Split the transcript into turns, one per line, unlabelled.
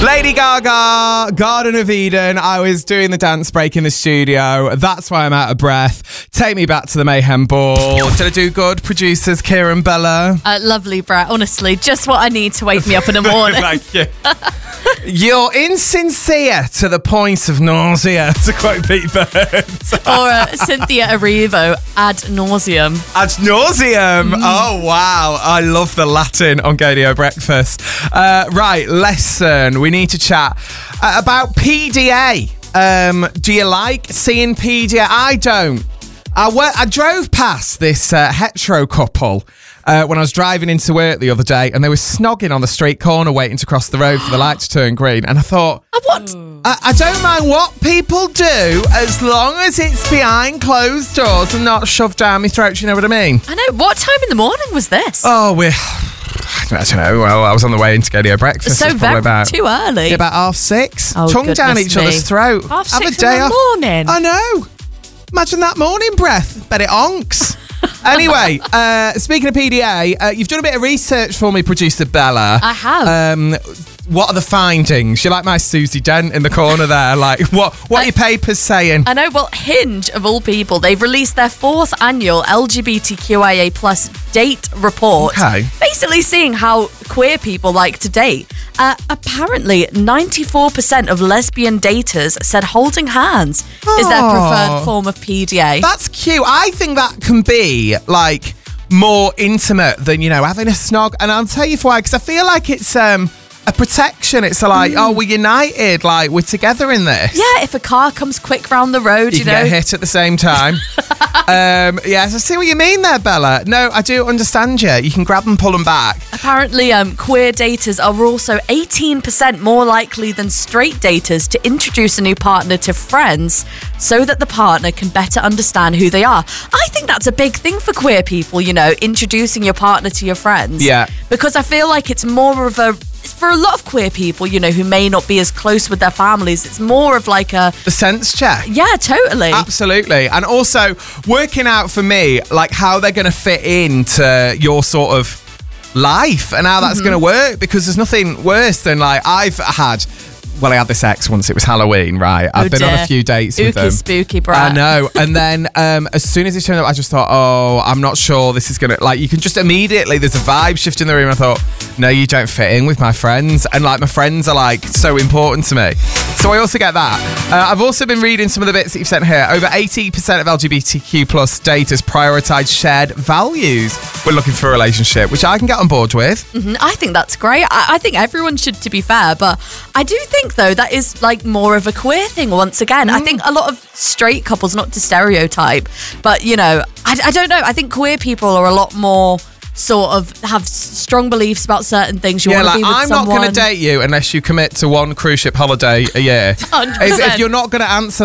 Lady Gaga, Garden of Eden. I was doing the dance break in the studio. That's why I'm out of breath. Take me back to the Mayhem Ball. Did I do good, producers Kieran, Bella?
Lovely, Brett. Honestly, just what I need to wake me up in the morning.
Thank you. You're insincere to the point of nausea, to quote Pete Burns.
Or Cynthia Erivo, ad nauseum.
Ad nauseum. Oh, wow. I love the Latin on Gadio Breakfast. Right, lesson. We need to chat about PDA. Do you like seeing PDA? I don't. I drove past this hetero couple when I was driving into work the other day, and they were snogging on the street corner waiting to cross the road for the light to turn green. And I thought,
What?
I don't mind what people do as long as it's behind closed doors and not shoved down my throat. You know what I mean?
I know. What time in the morning was this?
Oh, I don't know. Well, I was on the way into Gadio Breakfast.
So
It was probably
very too early.
Yeah, about 6:30.
Oh,
Tongue down
goodness
each other's
me.
throat.
6:30
Have a
in
day
the
off.
morning.
I know. Imagine that morning breath. Bet it onks. Anyway, speaking of PDA, you've done a bit of research for me, producer Bella.
I have.
What are the findings? You like my Susie Dent in the corner there? Like, what are your papers saying?
I know, well, Hinge, of all people, they've released their 4th annual LGBTQIA plus date report.
Okay.
Basically seeing how queer people like to date. Apparently, 94% of lesbian daters said holding hands is their preferred form of PDA.
That's cute. I think that can be, like, more intimate than, having a snog. And I'll tell you why, because I feel like it's a protection. It's like, oh, we're united. Like, we're together in this.
Yeah, if a car comes quick round the road,
You can get hit at the same time. Yes, I see what you mean there, Bella. No, I do understand you. You can grab and pull them back.
Apparently, queer daters are also 18% more likely than straight daters to introduce a new partner to friends so that the partner can better understand who they are. I think that's a big thing for queer people, introducing your partner to your friends.
Yeah.
Because I feel like it's more of for a lot of queer people, who may not be as close with their families, it's more of like the
sense check.
Yeah, totally.
Absolutely. And also working out for me, like, how they're going to fit into your sort of life and how that's going to work, because there's nothing worse than, like, I had this ex once. It was Halloween, right? I've been on a few dates with them.
Spooky, Brad.
I know. And then as soon as it turned up, I just thought, oh, I'm not sure this is going to... Like, you can just immediately... There's a vibe shift in the room. I thought, no, you don't fit in with my friends. And, like, my friends are, like, so important to me. So I also get that. I've also been reading some of the bits that you've sent here. Over 80% of LGBTQ plus daters prioritise shared values when looking for a relationship, which I can get on board with.
I think that's great. I think everyone should, to be fair, but I do think, though, that is like more of a queer thing once again. I think a lot of straight couples, not to stereotype, but I don't know. I think queer people are a lot more sort of have strong beliefs about certain things. You want to be with
I'm
someone.
not going to date you unless you commit to one cruise ship holiday a year.
100%.
If you're not going to answer